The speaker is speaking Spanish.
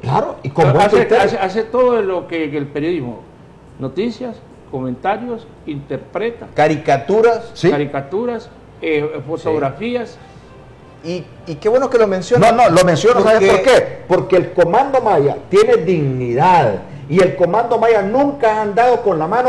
Claro, y con buen criterio. Hace todo lo que el periodismo, noticias, comentarios, interpreta. Caricaturas. Sí. Caricaturas, fotografías. Y qué bueno que lo mencionas. No, lo menciono, ¿sabes porque- por qué? Porque el Comando Maya tiene dignidad y el Comando Maya nunca ha andado con la mano